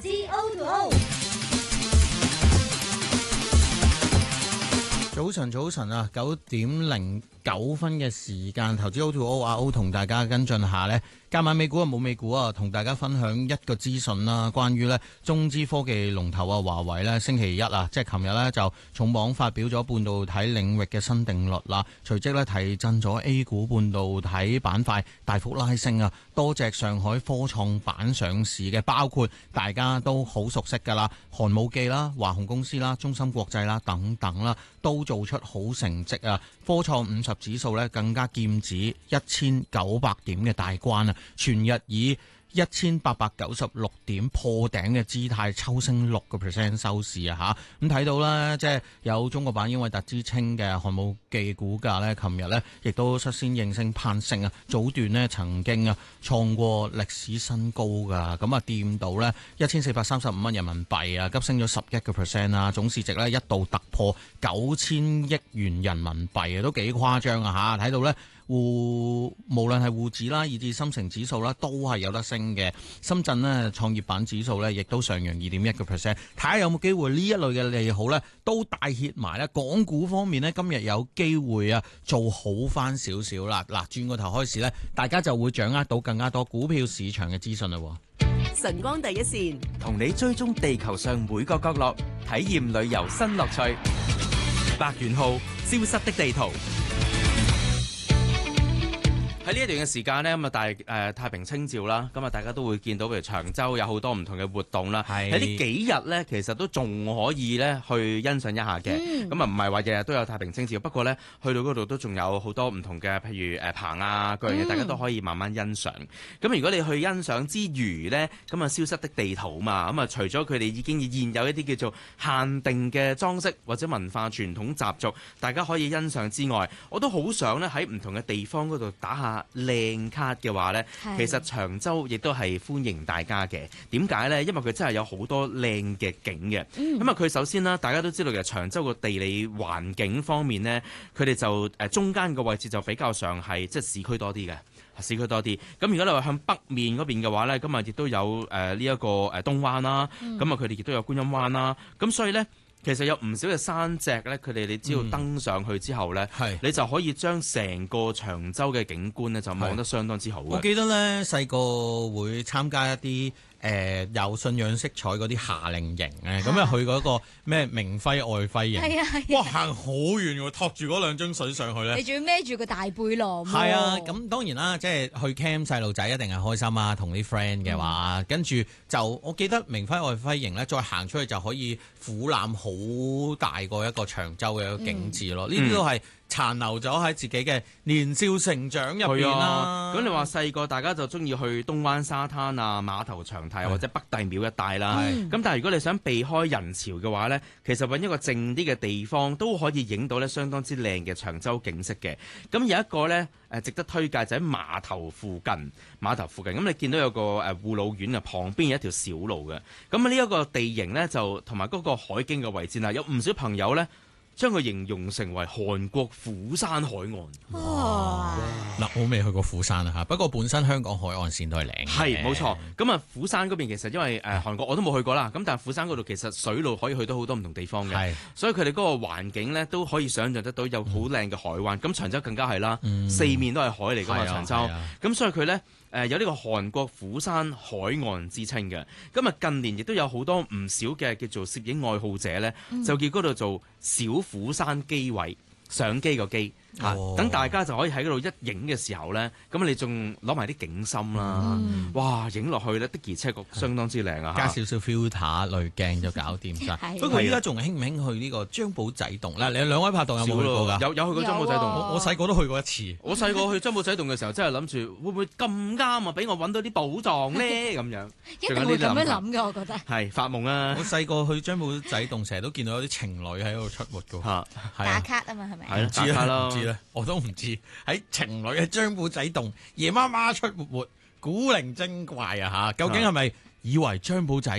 資 O2O。 早晨啊，9:09嘅時間，投資 O2O 阿 O 同大家跟進下呢。今晚美股冇美股啊，同大家分享一個資訊啦，關於呢中資科技龍頭啊華為呢，星期一啊，即係琴日呢，就重磅發表咗半導體領域嘅新定律啦，隨即呢，提振咗 A 股半導體板塊大幅拉升啊，多隻上海科創板上市嘅，包括大家都好熟悉㗎啦，寒武紀啦、華虹公司啦、中芯國際啦等等啦，都做出好成績啊！科創50指數呢，更加劍指1900點嘅大關啊！全日以1896點破頂嘅姿態抽升6% 收市啊！嚇咁睇到啦，即係有中國版英偉達之稱嘅寒武紀股價呢，琴日呢亦都率先應聲攀升啊！早段呢曾經啊創過歷史新高㗎，咁啊掂到呢1435蚊人民幣啊，急升咗11%啊！總市值呢一度突破9000億元人民幣啊，都幾誇張啊！嚇睇到呢。無論係滬指啦，以至深成指數啦，都係有得升嘅。深圳呢創業板指數呢，亦都上揚2.1%。睇下有冇機會呢一類嘅利好呢，都帶挈埋呢港股方面呢，今日有機會啊做好翻少少啦。嗱，轉個頭開始呢，大家就會掌握到更加多股票市場嘅資訊啦。 晨光第一線， 同你追蹤地球上每個角落，體驗旅遊新樂趣。百元號消失的地圖。喺呢一段嘅時間呢，咁啊太平清醮啦，咁啊大家都會見到，譬如長洲有好多唔同嘅活動啦。喺呢幾日呢，其實都仲可以呢去欣賞一下嘅。咁啊唔係話日日都有太平清醮，不過呢去到嗰度都仲有好多唔同嘅，譬如棚啊各樣嘢，大家都可以慢慢欣賞。咁如果你去欣賞之餘呢，咁啊消失的地圖嘛，咁啊除咗佢哋已經現有一啲叫做限定嘅裝飾或者文化傳統習俗，大家可以欣賞之外，我都好想呢喺唔同嘅地方嗰度打下靚卡嘅話呢，其實長洲亦都係歡迎大家嘅。點解呢？因為佢真係有好多靚嘅景嘅。咁啊，佢首先啦，大家都知道其實長洲個地理環境方面呢，佢哋就中間個位置就比較上係即係市區多啲嘅，市區多啲。咁如果你話向北面嗰邊嘅話呢，咁啊亦都有呢一個東灣啦，咁啊佢哋亦都有觀音灣啦。咁所以呢，其實有唔少嘅山脊咧，佢哋你只要登上去之後咧，你就可以將成個長洲嘅景觀咧就望得相當之好嘅。 我記得咧細個會參加一啲有信仰色彩嗰啲夏令營咧，咁啊去嗰個咩明輝愛輝營，哇行好遠喎，托住嗰兩樽水上去咧， 你仲要孭住個大背囊。 係啊，咁當然啦，即係去 camp 細路仔一定係開心啊，同啲 friend 嘅話，跟住就我記得明輝愛輝營咧，再行出去就可以俯瞰好大個一個長洲嘅一個景緻咯，呢啲都係殘留咗喺自己嘅年少成長入邊啦。 咁你話細個大家就中意去東灣沙灘啊、碼頭長堤或者北帝廟一帶啦。咁但係如果你想避開人潮嘅話呢，其實揾一個靜啲嘅地方都可以影到呢相當之靚嘅長洲景色嘅。咁有一個呢值得推介就喺碼頭附近，咁你見到有個護老院啊，旁邊有一條小路嘅。咁呢一個地形呢，就同埋嗰個海景嘅位置啦，有唔少朋友呢將佢形容成為韓國釜山海岸。 哇！ 嗱，我未去過釜山啊嚇，不過本身香港海岸線都係靚嘅。 係冇錯。咁啊，釜山嗰邊其實因為韓國我都冇去過啦，咁但係釜山嗰度其實水路可以去到好多唔同地方嘅，所以佢哋嗰個環境呢都可以想像得到有好靚嘅海灣。咁長洲更加係啦，四面都係海嚟㗎嘛，長洲。咁所以佢呢有呢個韓國釜山海岸之稱嘅。咁啊近年亦都有好多唔少嘅叫做攝影愛好者呢，就叫嗰度做小釜山機位，相機個機。等大家就可以喺嗰度一影嘅時候呢，咁你仲攞埋啲景深啦，哇！影落去呢，的而且確相當之靚啊！ 加少少 filter 濾鏡就搞掂晒。不過依家仲興唔興去呢個張保仔洞？嗱，你兩位拍檔有冇去過㗎？ 有去過張保仔洞。 我細個都去過一次。 我細個去張保仔洞嘅時候，真係諗住會唔會咁啱啊，俾我揾到啲寶藏呢？咁樣一定會咁樣諗嘅，我覺得係發夢啊！ 我細個去張保仔洞，成日都見到有啲情侶喺度出沒㗎。 打卡啊嘛，係咪？ 係打卡咯，唔知咧，我都唔知。喺情侶喺張保仔洞夜媽媽出沒，古靈精怪啊嚇！究竟係咪以為張保仔